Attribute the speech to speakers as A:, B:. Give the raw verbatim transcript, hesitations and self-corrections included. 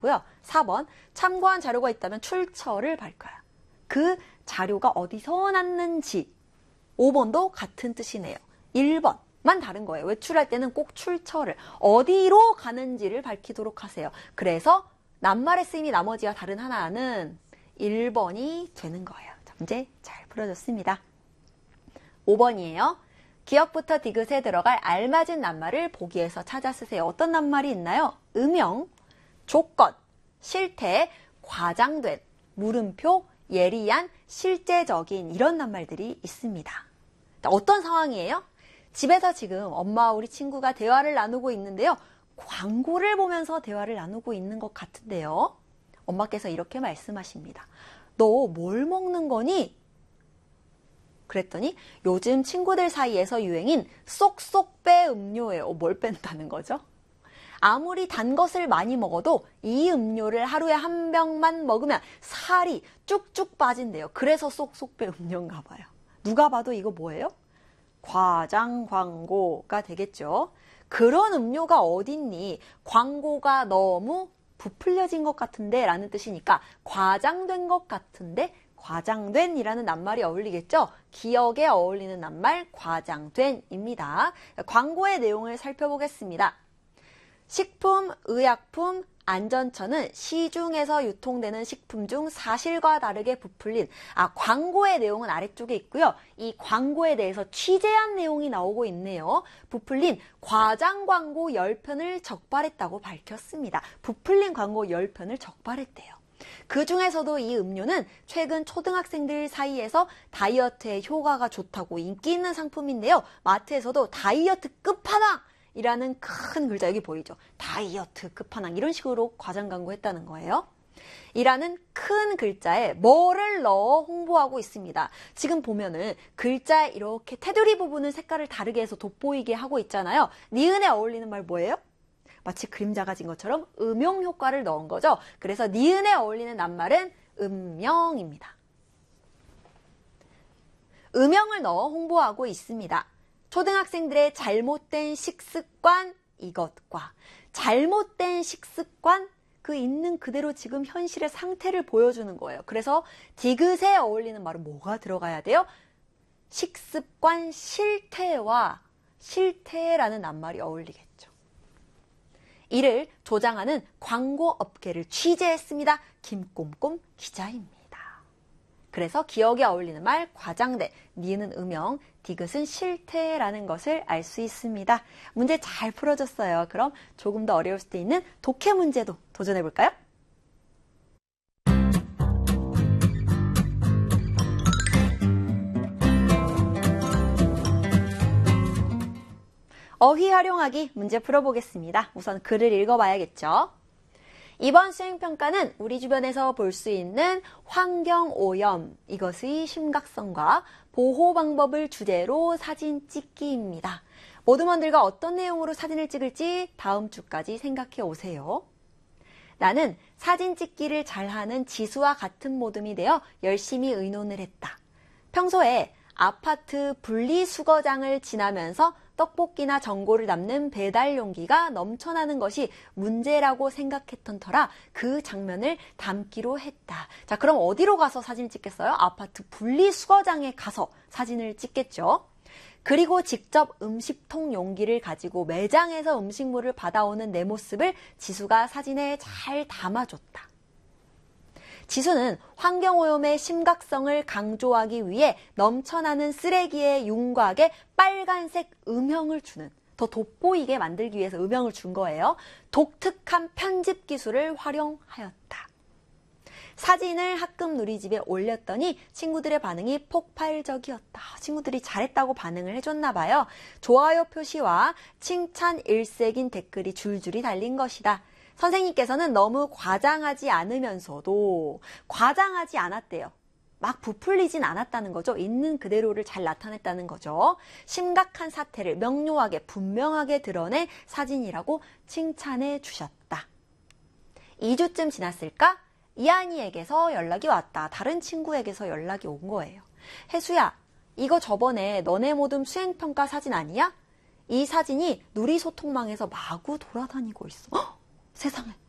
A: 고요. 사 번 참고한 자료가 있다면 출처를 밝혀요. 그 자료가 어디서 났는지. 오 번도 같은 뜻이네요. 일 번만 다른 거예요. 외출할 때는 꼭 출처를 어디로 가는지를 밝히도록 하세요. 그래서 낱말의 쓰임이 나머지와 다른 하나는 일 번이 되는 거예요. 자, 문제 잘 풀어줬습니다. 오 번이에요. 기역부터 디귿에 들어갈 알맞은 낱말을 보기에서 찾아 쓰세요. 어떤 낱말이 있나요? 음영, 조건, 실태, 과장된, 물음표, 예리한, 실제적인 이런 낱말들이 있습니다. 어떤 상황이에요? 집에서 지금 엄마와 우리 친구가 대화를 나누고 있는데요. 광고를 보면서 대화를 나누고 있는 것 같은데요. 엄마께서 이렇게 말씀하십니다. 너 뭘 먹는 거니? 그랬더니 요즘 친구들 사이에서 유행인 쏙쏙 빼 음료예요. 뭘 뺀다는 거죠? 아무리 단 것을 많이 먹어도 이 음료를 하루에 한 병만 먹으면 살이 쭉쭉 빠진대요. 그래서 쏙쏙 빼 음료인가 봐요. 누가 봐도 이거 뭐예요? 과장 광고가 되겠죠. 그런 음료가 어딨니? 광고가 너무 부풀려진 것 같은데 라는 뜻이니까 과장된 것 같은데 과장된 이라는 낱말이 어울리겠죠? 기억에 어울리는 낱말 과장된입니다. 광고의 내용을 살펴보겠습니다. 식품, 의약품, 안전처는 시중에서 유통되는 식품 중 사실과 다르게 부풀린 아 광고의 내용은 아래쪽에 있고요. 이 광고에 대해서 취재한 내용이 나오고 있네요. 부풀린 과장 광고 십 편을 적발했다고 밝혔습니다. 부풀린 광고 십 편을 적발했대요. 그 중에서도 이 음료는 최근 초등학생들 사이에서 다이어트에 효과가 좋다고 인기 있는 상품인데요. 마트에서도 다이어트 끝판왕! 이라는 큰 글자 여기 보이죠? 다이어트 끝판왕 이런 식으로 과장 광고했다는 거예요. 이라는 큰 글자에 뭐를 넣어 홍보하고 있습니다. 지금 보면은 글자에 이렇게 테두리 부분은 색깔을 다르게 해서 돋보이게 하고 있잖아요. 니은에 어울리는 말 뭐예요? 마치 그림자 가진 것처럼 음용 효과를 넣은 거죠. 그래서 니은에 어울리는 낱말은 음명입니다. 음영을 넣어 홍보하고 있습니다. 초등학생들의 잘못된 식습관 이것과 잘못된 식습관 그 있는 그대로 지금 현실의 상태를 보여주는 거예요. 그래서 디귿에 어울리는 말은 뭐가 들어가야 돼요? 식습관 실태와 실태라는 낱말이 어울리겠죠. 이를 조장하는 광고 업계를 취재했습니다. 김꼼꼼 기자입니다. 그래서 기억에 어울리는 말 과장된, 니은은 음영, 디귿은 실태라는 것을 알 수 있습니다. 문제 잘 풀어줬어요. 그럼 조금 더 어려울 수도 있는 독해 문제도 도전해 볼까요? 어휘 활용하기 문제 풀어보겠습니다. 우선 글을 읽어봐야겠죠. 이번 수행평가는 우리 주변에서 볼 수 있는 환경오염, 이것의 심각성과 보호 방법을 주제로 사진 찍기입니다. 모두먼들과 어떤 내용으로 사진을 찍을지 다음 주까지 생각해 오세요. 나는 사진 찍기를 잘하는 지수와 같은 모듬이 되어 열심히 의논을 했다. 평소에 아파트 분리수거장을 지나면서 떡볶이나 전골을 담는 배달 용기가 넘쳐나는 것이 문제라고 생각했던 터라 그 장면을 담기로 했다. 자, 그럼 어디로 가서 사진 찍겠어요? 아파트 분리수거장에 가서 사진을 찍겠죠. 그리고 직접 음식통 용기를 가지고 매장에서 음식물을 받아오는 내 모습을 지수가 사진에 잘 담아줬다. 지수는 환경오염의 심각성을 강조하기 위해 넘쳐나는 쓰레기의 윤곽에 빨간색 음영을 주는, 더 돋보이게 만들기 위해서 음영을 준 거예요. 독특한 편집 기술을 활용하였다. 사진을 학급 누리집에 올렸더니 친구들의 반응이 폭발적이었다. 친구들이 잘했다고 반응을 해줬나 봐요. 좋아요 표시와 칭찬 일색인 댓글이 줄줄이 달린 것이다. 선생님께서는 너무 과장하지 않으면서도 과장하지 않았대요. 막 부풀리진 않았다는 거죠. 있는 그대로를 잘 나타냈다는 거죠. 심각한 사태를 명료하게 분명하게 드러낸 사진이라고 칭찬해 주셨다. 이 주쯤 지났을까? 이한이에게서 연락이 왔다. 다른 친구에게서 연락이 온 거예요. 혜수야, 이거 저번에 너네 모듬 수행평가 사진 아니야? 이 사진이 누리소통망에서 마구 돌아다니고 있어. 헉! 세상에,